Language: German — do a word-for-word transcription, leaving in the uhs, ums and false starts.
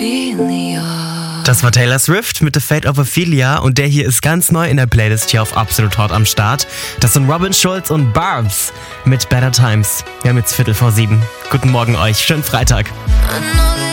Das war Taylor Swift mit The Fate of Ophelia und der hier ist ganz neu in der Playlist hier auf Absolut Hot am Start. Das sind Robin Schulz und Barbs mit Better Times. Wir haben jetzt Viertel vor sieben. Guten Morgen euch, schönen Freitag.